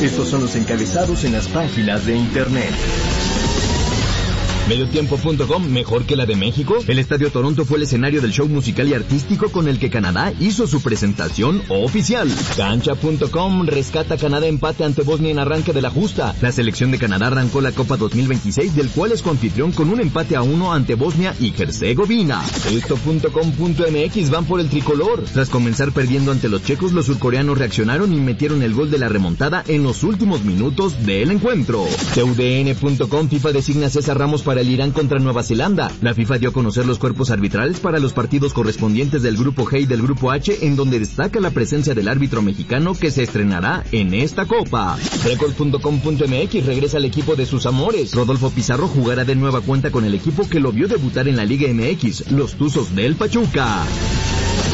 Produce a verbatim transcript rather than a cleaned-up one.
Estos son los encabezados en las páginas de internet. Mediotiempo punto com, mejor que la de México. El Estadio Toronto fue el escenario del show musical y artístico con el que Canadá hizo su presentación oficial. Cancha punto com, rescata Canadá empate ante Bosnia en arranque de la justa. La selección de Canadá arrancó la Copa dos mil veintiséis, del cual es coanfitrión con un empate a uno ante Bosnia y Herzegovina. Esto punto com punto m x, van por el tricolor. Tras comenzar perdiendo ante los checos, los surcoreanos reaccionaron y metieron el gol de la remontada en los últimos minutos del encuentro. T U D N punto com, FIFA designa a César Ramos para el Irán contra Nueva Zelanda. La FIFA dio a conocer los cuerpos arbitrales para los partidos correspondientes del Grupo G y del Grupo H, en donde destaca la presencia del árbitro mexicano que se estrenará en esta copa. Record punto com punto m x, regresa al equipo de sus amores. Rodolfo Pizarro jugará de nueva cuenta con el equipo que lo vio debutar en la Liga M X, los Tuzos del Pachuca.